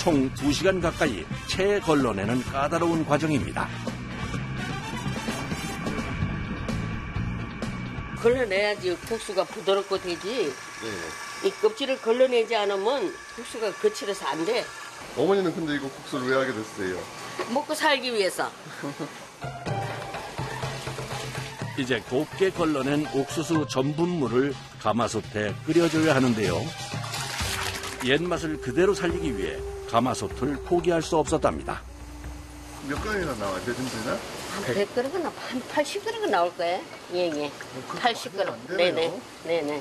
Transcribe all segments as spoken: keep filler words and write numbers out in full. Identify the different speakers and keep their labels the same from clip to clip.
Speaker 1: 총 두 시간 가까이 채 걸러내는 까다로운 과정입니다.
Speaker 2: 걸러내야지 국수가 부드럽고 되지. 네. 이 껍질을 걸러내지 않으면 국수가 거칠어서 안 돼.
Speaker 3: 어머니는 근데 이거 국수를 왜 하게 됐어요?
Speaker 2: 먹고 살기 위해서.
Speaker 1: 이제 곱게 걸러낸 옥수수 전분물을 가마솥에 끓여줘야 하는데요. 옛맛을 그대로 살리기 위해 가마솥을 포기할 수 없었답니다.
Speaker 3: 몇 그릇이나 나와요? 몇 정도나?
Speaker 2: 한 백 그릇은 한 팔십 그릇은 나올 거예요. 예, 예. 팔십 그릇. 네네. 네네.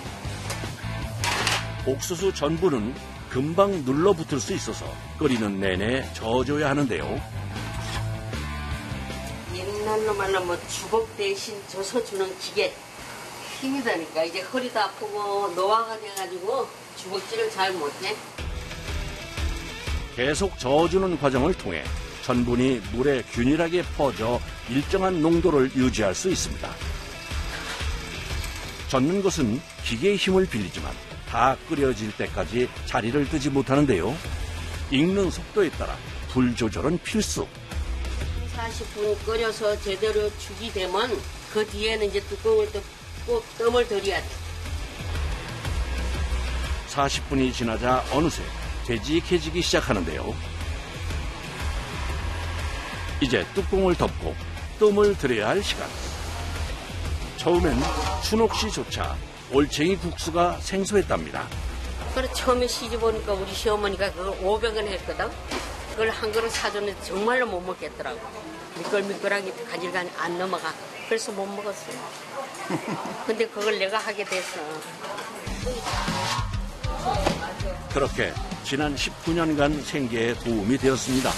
Speaker 1: 옥수수 전분은 금방 눌러붙을 수 있어서 끓이는 내내 저어줘야 하는데요.
Speaker 2: 옛날로 말하면 주걱 대신 져서 주는 기계. 힘이 드니까 이제 허리도 아프고 노화가 돼가지고 주걱질을 잘 못해.
Speaker 1: 계속 저어주는 과정을 통해 전분이 물에 균일하게 퍼져 일정한 농도를 유지할 수 있습니다. 젓는 것은 기계의 힘을 빌리지만 다 끓여질 때까지 자리를 뜨지 못하는데요. 익는 속도에 따라 불 조절은 필수.
Speaker 2: 사십 분 끓여서 제대로 죽이 되면 그 뒤에는 이제 뚜껑을 또 꼭 뜸을 들여야 돼.
Speaker 1: 사십 분이 지나자 어느새 되직해지기 시작하는데요. 이제 뚜껑을 덮고 뜸을 들여야 할 시간. 처음엔 춘옥 씨조차 올챙이 국수가 생소했답니다.
Speaker 2: 그래 처음에 시집 오니까 우리 시어머니가 그걸 오백 원 했거든. 그걸 한 그릇 사줬는데 정말로 못 먹겠더라고. 미끌미끌하게 가지가 안 넘어가. 그래서 못 먹었어요. 근데 그걸 내가 하게 됐어.
Speaker 1: 그렇게 지난 십구 년간 생계에 도움이 되었습니다.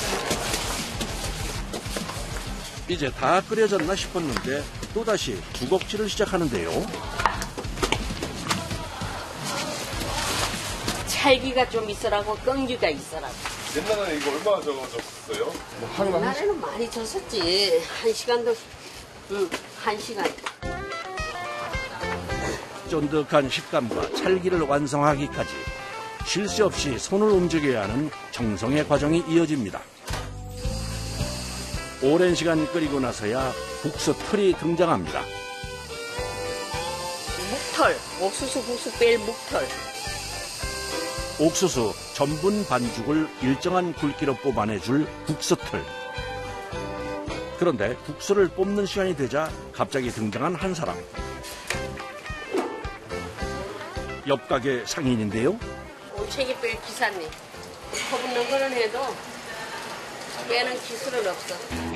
Speaker 1: 이제 다 끓여졌나 싶었는데 또다시 주걱질을 시작하는데요.
Speaker 2: 찰기가 좀 있으라고 끈기가 있으라고.
Speaker 3: 옛날에는 이거 얼마나 적어졌어요? 뭐
Speaker 2: 옛날에는 많이 졌었지. 한 시간도, 응, 한 시간.
Speaker 1: 쫀득한 식감과 찰기를 완성하기까지 쉴 새 없이 손을 움직여야 하는 정성의 과정이 이어집니다. 오랜 시간 끓이고 나서야 국수 틀이 등장합니다.
Speaker 2: 묵털, 옥수수 국수 뺄 묵털.
Speaker 1: 옥수수 전분 반죽을 일정한 굵기로 뽑아내줄 국수틀. 그런데 국수를 뽑는 시간이 되자 갑자기 등장한 한 사람. 옆 가게 상인인데요.
Speaker 2: 올챙이 뺄 기사님. 퍼붓는 거는 해도 빼는 기술은 없어.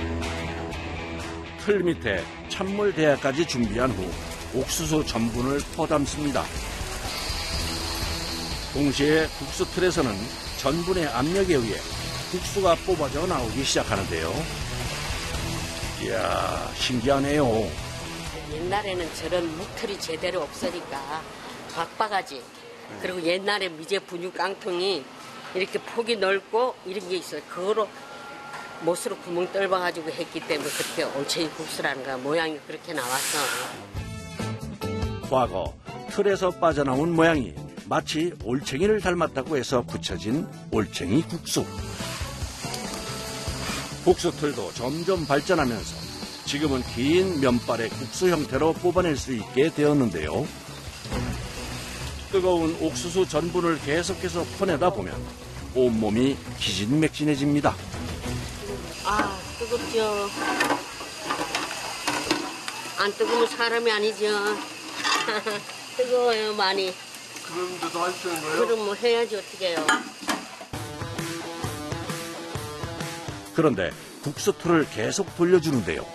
Speaker 1: 틀 밑에 찬물 대야까지 준비한 후 옥수수 전분을 퍼담습니다. 동시에 국수 틀에서는 전분의 압력에 의해 국수가 뽑아져 나오기 시작하는데요. 이야, 신기하네요.
Speaker 2: 옛날에는 저런 묵틀이 제대로 없으니까 박바가지. 그리고 옛날에 미제 분유 깡통이 이렇게 폭이 넓고 이런 게 있어요. 그거로 못으로 구멍 뚫어가지고 했기 때문에 그렇게 올챙이 국수라는 거 모양이 그렇게 나왔어.
Speaker 1: 과거 틀에서 빠져나온 모양이 마치 올챙이를 닮았다고 해서 붙여진 올챙이 국수. 국수 틀도 점점 발전하면서 지금은 긴 면발의 국수 형태로 뽑아낼 수 있게 되었는데요. 뜨거운 옥수수 전분을 계속해서 퍼내다 보면 온몸이 기진맥진해집니다.
Speaker 2: 아, 뜨겁죠. 안 뜨거우면 사람이 아니죠. 뜨거워요, 많이.
Speaker 3: 그런데도 하시는 거예요?
Speaker 2: 그럼 뭐 해야지 어떻게 해요.
Speaker 1: 그런데 국수틀을 계속 돌려주는데요.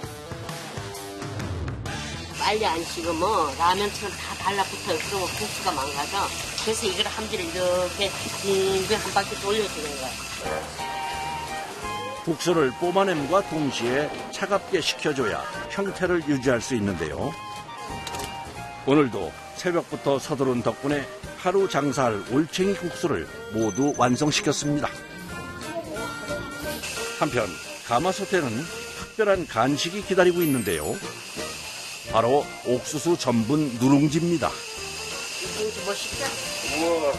Speaker 2: 빨리 안 식으면 라면처럼 다 달라붙어요. 그러면 국수가 망가져. 그래서 이걸 함지를 이렇게 빙빙 한 바퀴 돌려주는 거야.
Speaker 1: 국수를 뽑아냄과 동시에 차갑게 식혀줘야 형태를 유지할 수 있는데요. 오늘도 새벽부터 서두른 덕분에 하루 장사할 올챙이 국수를 모두 완성시켰습니다. 한편 가마솥에는 특별한 간식이 기다리고 있는데요. 바로 옥수수 전분 누룽지입니다.
Speaker 2: 누룽지 뭐 시켜?
Speaker 3: 우와.